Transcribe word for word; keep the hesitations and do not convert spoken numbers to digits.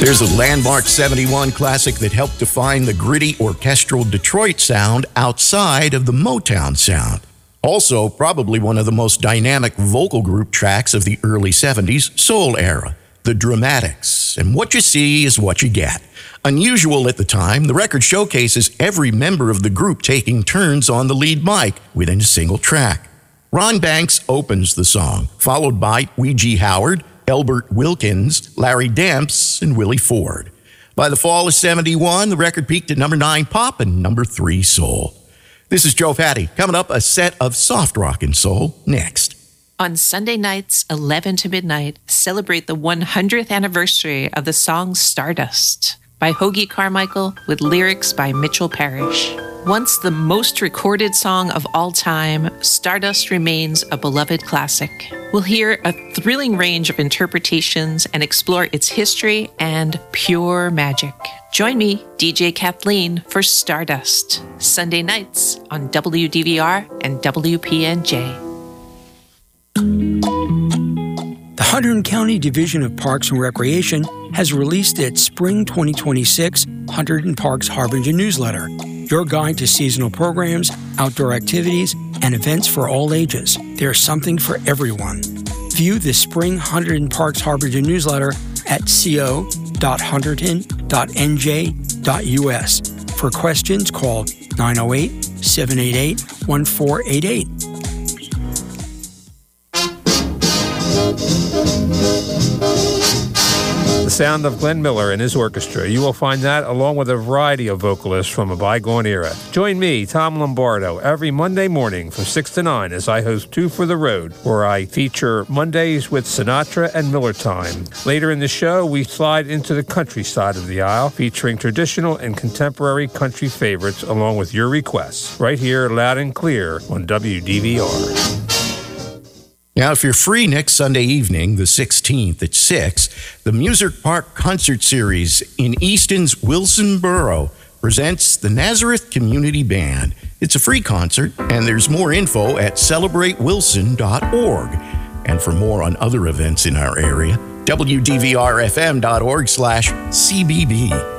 There's a landmark seventy-one classic that helped define the gritty orchestral Detroit sound outside of the Motown sound. Also, probably one of the most dynamic vocal group tracks of the early seventies soul era, The Dramatics. And what you see is what you get. Unusual at the time, the record showcases every member of the group taking turns on the lead mic within a single track. Ron Banks opens the song, followed by Weegee Howard, Elbert Wilkins, Larry Demps, and Willie Ford. By the fall of seventy-one, the record peaked at number nine pop and number three soul. This is Joe Patty. Coming up, a set of soft rock and soul next. On Sunday nights, eleven to midnight, celebrate the one hundredth anniversary of the song Stardust by Hoagy Carmichael with lyrics by Mitchell Parrish. Once the most recorded song of all time, Stardust remains a beloved classic. We'll hear a thrilling range of interpretations and explore its history and pure magic. Join me, D J Kathleen, for Stardust, Sunday nights on W D V R and W P N J. The Hunterdon County Division of Parks and Recreation has released its Spring twenty twenty-six Hunterdon Parks Harbinger newsletter, your guide to seasonal programs, outdoor activities, and events for all ages. There's something for everyone. View the Spring Hunterdon Parks Harbinger newsletter at co dot hunterdon dot n j dot u s. For questions, call nine oh eight, seven eight eight, one four eight eight. The sound of Glenn Miller and his orchestra. You will find that along with a variety of vocalists from a bygone era. Join me, Tom Lombardo, every Monday morning from six to nine as I host Two for the Road, where I feature Mondays with Sinatra and Miller Time. Later in the show, we slide into the country side of the aisle, featuring traditional and contemporary country favorites along with your requests, right here loud and clear on W D V R. Now, if you're free next Sunday evening, the sixteenth at six, the Music Park Concert Series in Easton's Wilson Borough presents the Nazareth Community Band. It's a free concert, and there's more info at celebrate wilson dot org. And for more on other events in our area, W D V R F M dot org slash C B B.